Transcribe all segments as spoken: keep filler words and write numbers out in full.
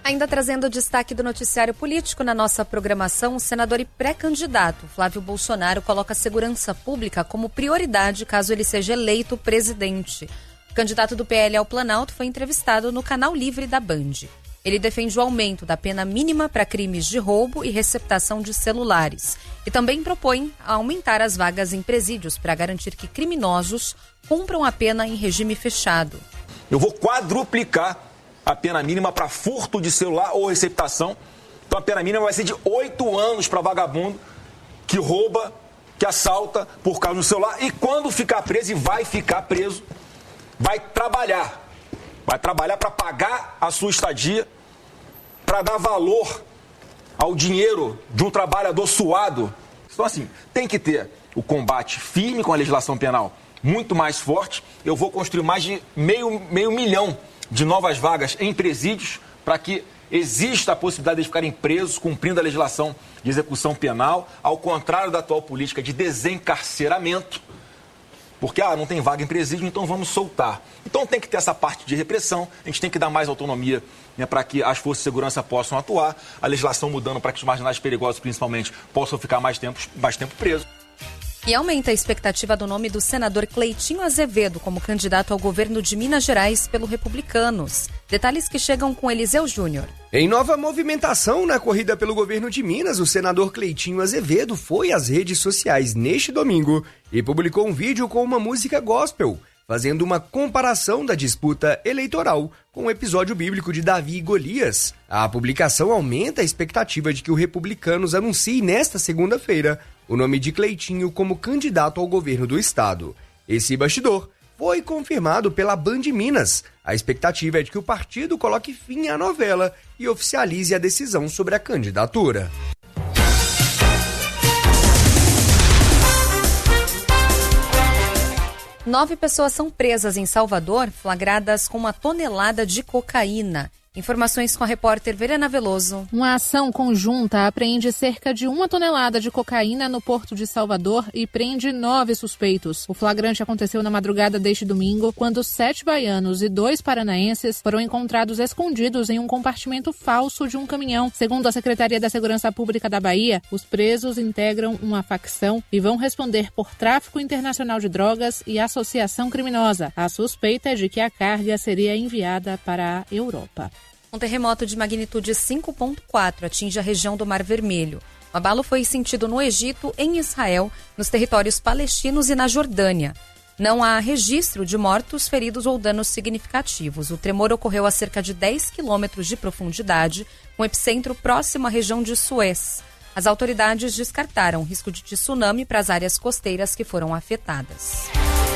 Ainda trazendo o destaque do noticiário político na nossa programação, o senador e pré-candidato Flávio Bolsonaro coloca a segurança pública como prioridade caso ele seja eleito presidente. O candidato do P L ao Planalto foi entrevistado no Canal Livre da Band. Ele defende o aumento da pena mínima para crimes de roubo e receptação de celulares. E também propõe aumentar as vagas em presídios para garantir que criminosos cumpram a pena em regime fechado. Eu vou quadruplicar a pena mínima para furto de celular ou receptação. Então a pena mínima vai ser de oito anos para vagabundo que rouba, que assalta por causa do celular. E quando ficar preso, e vai ficar preso, vai trabalhar. Vai trabalhar para pagar a sua estadia, para dar valor ao dinheiro de um trabalhador suado. Então assim, tem que ter o combate firme com a legislação penal muito mais forte. Eu vou construir mais de meio, meio milhão de novas vagas em presídios para que exista a possibilidade de ficarem presos cumprindo a legislação de execução penal, ao contrário da atual política de desencarceramento, porque ah, não tem vaga em presídio, então vamos soltar. Então tem que ter essa parte de repressão, a gente tem que dar mais autonomia, né, para que as forças de segurança possam atuar, a legislação mudando para que os marginais perigosos, principalmente, possam ficar mais tempo, mais tempo presos. E aumenta a expectativa do nome do senador Cleitinho Azevedo como candidato ao governo de Minas Gerais pelo Republicanos. Detalhes que chegam com Eliseu Júnior. Em nova movimentação na corrida pelo governo de Minas, o senador Cleitinho Azevedo foi às redes sociais neste domingo e publicou um vídeo com uma música gospel, fazendo uma comparação da disputa eleitoral com o episódio bíblico de Davi e Golias. A publicação aumenta a expectativa de que o Republicanos anuncie nesta segunda-feira o nome de Cleitinho como candidato ao governo do estado. Esse bastidor foi confirmado pela Band Minas. A expectativa é de que o partido coloque fim à novela e oficialize a decisão sobre a candidatura. Nove pessoas são presas em Salvador, flagradas com uma tonelada de cocaína. Informações com a repórter Verena Veloso. Uma ação conjunta apreende cerca de uma tonelada de cocaína no Porto de Salvador e prende nove suspeitos. O flagrante aconteceu na madrugada deste domingo, quando sete baianos e dois paranaenses foram encontrados escondidos em um compartimento falso de um caminhão. Segundo a Secretaria da Segurança Pública da Bahia, os presos integram uma facção e vão responder por tráfico internacional de drogas e associação criminosa. A suspeita é de que a carga seria enviada para a Europa. Um terremoto de magnitude cinco ponto quatro atinge a região do Mar Vermelho. O abalo foi sentido no Egito, em Israel, nos territórios palestinos e na Jordânia. Não há registro de mortos, feridos ou danos significativos. O tremor ocorreu a cerca de dez quilômetros de profundidade, com epicentro próximo à região de Suez. As autoridades descartaram o risco de tsunami para as áreas costeiras que foram afetadas.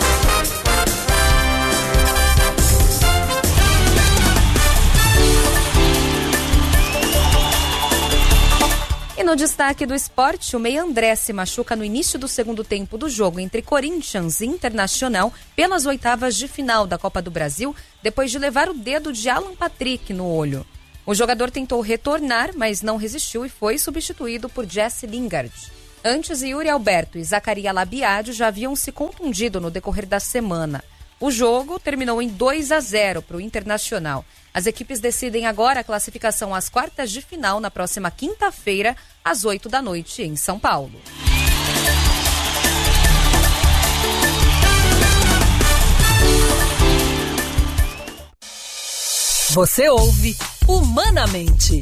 E no destaque do esporte, o meia André se machuca no início do segundo tempo do jogo entre Corinthians e Internacional pelas oitavas de final da Copa do Brasil, depois de levar o dedo de Alan Patrick no olho. O jogador tentou retornar, mas não resistiu e foi substituído por Jesse Lingard. Antes, Yuri Alberto e Zacaria Labiade já haviam se contundido no decorrer da semana. O jogo terminou em dois a zero para o Internacional. As equipes decidem agora a classificação às quartas de final na próxima quinta-feira, às oito da noite, em São Paulo. Você ouve Humanamente.